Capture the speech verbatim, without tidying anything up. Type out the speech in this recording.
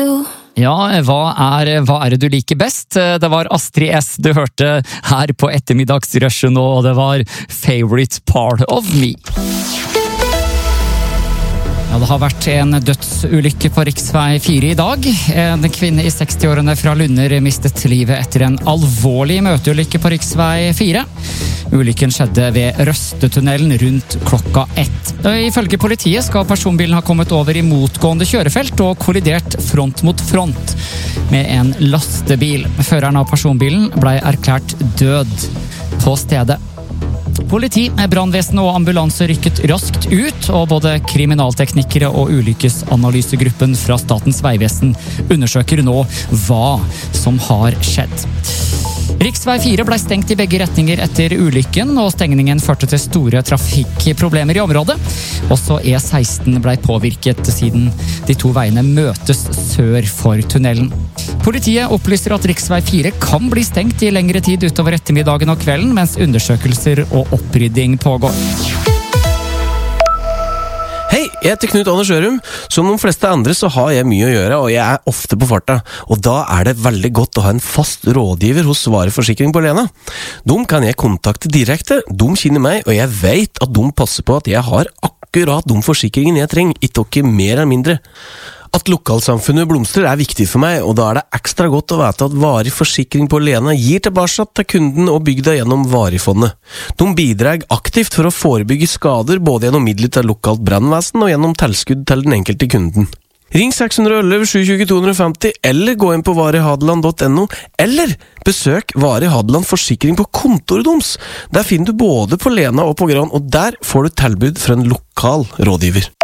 do. Ja, hva er, hva er det du liker best? Det var Astrid S du hørte her på ettermiddagsrushen, og det var Favorite Part of Me. Ja, det har vært en dødsulykke på riksvei fire i dag. En kvinne i seksti-årene fra Lunder mistet livet etter en alvorlig møteulykke på riksvei fire. Ulykken skjedde ved Røstetunnelen rundt klokka ett. Ifølge politiet skal personbilen ha kommet over i motgående kjørefelt og kollidert front mot front med en lastebil. Føreren av personbilen ble erklært død på stedet. Politi, brannvesen og ambulanse rykket raskt ut, og både kriminalteknikere og ulykkesanalysegruppen fra Statens vegvesen undersøker nå hva som har skjedd. Riksvei fire ble stengt i begge retninger etter ulykken, og stengningen førte til store trafikkproblemer i området. Også E seksten ble påvirket siden de to veiene møtes sør for tunnelen. Politiet opplyser at riksvei fire kan bli stengt i lengre tid utover ettermiddagen og kvelden, mens undersøkelser og opprydding pågår. Hei, jeg heter Knut Anders Ørum. Som de fleste andre så har jeg mye å gjøre, og jeg er ofte på farta. Og da er det veldig godt å ha en fast rådgiver hos Svare Forsikring på Lena. De kan jeg kontakte direkte, de kjenner meg, og jeg vet at de passer på at jeg har akkurat de forsikringen jeg trenger, ikke mer eller mindre. At lokalsamfunnet blomstrer er viktig for meg, og da er det ekstra godt å vite at Varig Forsikring på Lena gir tilbake til kunden og bygda gjennom Varifondet. De bidrar aktivt for å forebygge skader både gjennom midler til lokalt brannvesen og gjennom tilskudd til den enkelte kunden. Ring seks ett ett, sju to to to fem null, eller gå inn på varihadeland punktum no, eller besøk Vari Hadeland Forsikring på kontoret deres. Der finner du både på Lena og på Gran, og der får du tilbud fra en lokal rådgiver.